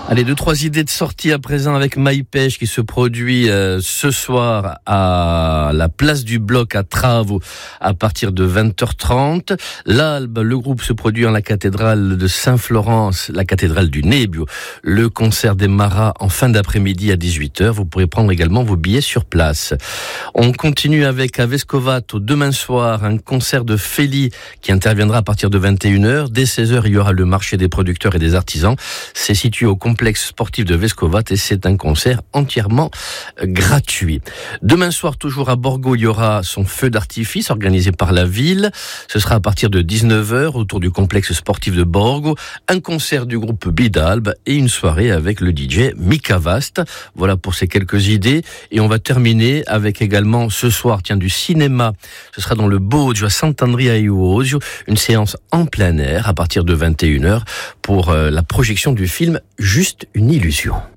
Allez, 2-3 idées de sortie à présent avec Maïpêche qui se produit ce soir à la place du Bloc à Trave à partir de 20h30. L'Albe, le groupe se produit en la cathédrale de Saint-Florence, la cathédrale du Nebbio. Le concert des Maras en fin d'après-midi à 18h. Vous pourrez prendre également vos billets sur place. On continue avec à Vescovato demain soir un concert de Feli qui interviendra à partir de 21h. Dès 16h, il y aura le marché des producteurs et des artisans. C'est situé au complexe sportif de Vescovat et c'est un concert entièrement gratuit. Demain soir, toujours à Borgo, il y aura son feu d'artifice organisé par la ville. Ce sera à partir de 19h autour du complexe sportif de Borgo. Un concert du groupe Bidalbe et une soirée avec le DJ Mika Vast. Voilà pour ces quelques idées. Et on va terminer avec également ce soir, du cinéma. Ce sera dans le Boggio à Sant'Andrea ai Uosio. Une séance en plein air à partir de 21h pour la projection du film Juste une illusion.